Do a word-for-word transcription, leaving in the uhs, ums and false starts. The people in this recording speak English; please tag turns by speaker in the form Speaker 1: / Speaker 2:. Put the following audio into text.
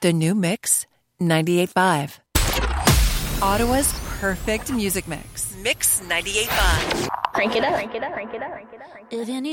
Speaker 1: The new Mix ninety-eight point five. Ottawa's perfect music mix. Mix ninety-eight point five.
Speaker 2: Crank it up, crank it up, crank it up, crank it up. Crank it up.